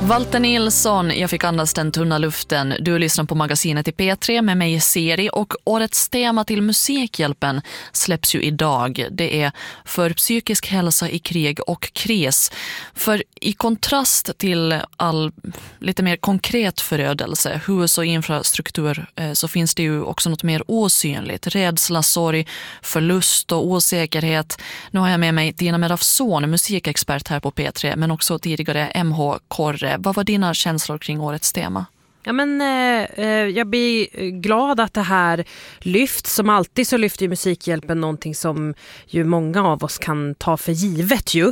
Walter Nilsson, jag fick andas den tunna luften. Du lyssnar på magasinet i P3 med mig Seri, och årets tema till Musikhjälpen släpps ju idag. Det är för psykisk hälsa i krig och kris. För i kontrast till all lite mer konkret förödelse, hus och infrastruktur, så finns det ju också något mer osynligt. Rädsla, sorg, förlust och osäkerhet. Nu har jag med mig Tina Merafson, musikexpert här på P3, men också tidigare MH Korre. Vad var dina känslor kring årets tema? Ja, men jag blir glad att det här lyfts. Som alltid så lyfter ju Musikhjälpen någonting som ju många av oss kan ta för givet ju.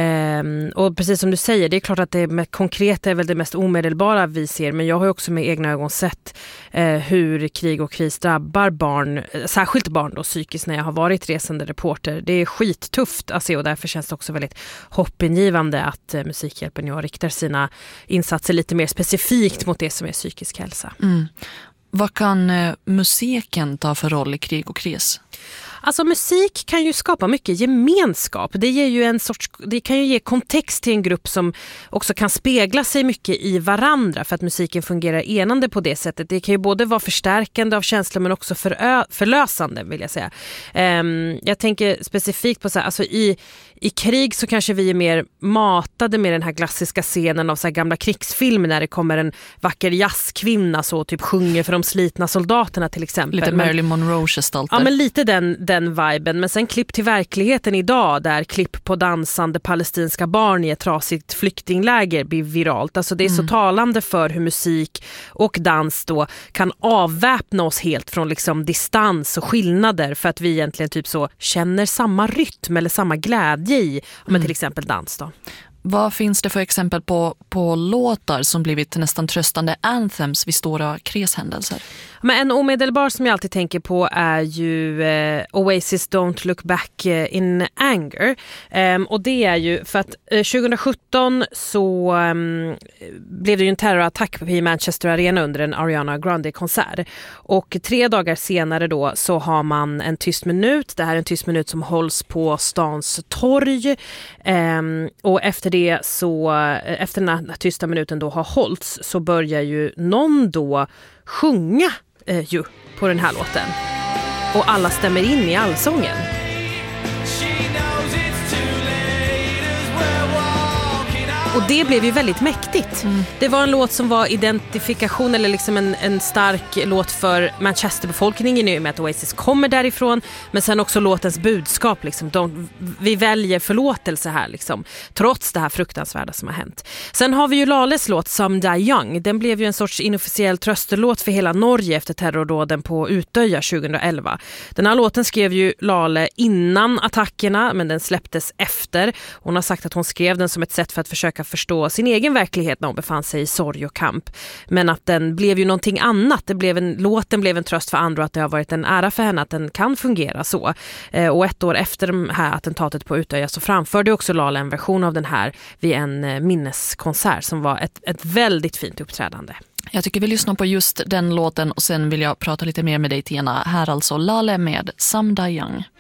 Och precis som du säger, det är klart att det konkreta är väl det mest omedelbara vi ser. Men jag har ju också med egna ögon sett hur krig och kris drabbar barn, särskilt barn då psykiskt, när jag har varit resande reporter. Det är skittufft att se, och därför känns det också väldigt hoppingivande att Musikhjälpen ju riktar sina insatser lite mer specifikt mot det som är psykisk hälsa. Vad kan musiken ta för roll i krig och kris? Alltså musik kan ju skapa mycket gemenskap. Det ger ju det kan ju ge kontext till en grupp som också kan spegla sig mycket i varandra, för att musiken fungerar enande på det sättet. Det kan ju både vara förstärkande av känslor men också förlösande, vill jag säga. Jag tänker specifikt på så här, alltså i krig så kanske vi är mer matade med den här klassiska scenen av så här gamla krigsfilmer när det kommer en vacker jazzkvinna så typ sjunger för de slitna soldaterna till exempel. Lite Marilyn Monroe-gestalter. Ja, men lite den viben. Men sen klipp till verkligheten idag, där klipp på dansande palestinska barn i ett trasigt flyktingläger blir viralt. Alltså det är så talande för hur musik och dans då kan avväpna oss helt från liksom distans och skillnader, för att vi egentligen typ så känner samma rytm eller samma glädje i, med till exempel dans då. Vad finns det för exempel på låtar som blivit nästan tröstande anthems vid stora krishändelser? Men en omedelbar som jag alltid tänker på är ju Oasis Don't Look Back in Anger. Och det är ju för att 2017 så blev det ju en terrorattack i Manchester Arena under en Ariana Grande-konsert. Och 3 dagar senare då så har man en tyst minut. Det här är en tyst minut som hålls på stans torg. Och efter det så, efter den här tysta minuten då har hållits, så börjar ju någon då sjunga ju på den här låten. Och alla stämmer in i allsången. Och det blev ju väldigt mäktigt. Det var en låt som var identifikation, eller liksom en stark låt för Manchesterbefolkningen i och med att Oasis kommer därifrån. Men sen också låtens budskap. Liksom, vi väljer förlåtelse här, liksom, trots det här fruktansvärda som har hänt. Sen har vi ju Lales låt Some Die Young. Den blev ju en sorts inofficiell tröstelåt för hela Norge efter terrordåden på Utöja 2011. Den här låten skrev ju Lale innan attackerna, men den släpptes efter. Hon har sagt att hon skrev den som ett sätt för att försöka förstå sin egen verklighet när hon befann sig i sorg och kamp. Men att den blev ju någonting annat. Låten blev en tröst för andra, att det har varit en ära för henne att den kan fungera så. Och 1 år efter det här attentatet på Utöja så framförde också Lala en version av den här vid en minneskonsert som var ett väldigt fint uppträdande. Jag tycker vi lyssnar på just den låten, och sen vill jag prata lite mer med dig, Tina. Här alltså Lale med Some Die Young.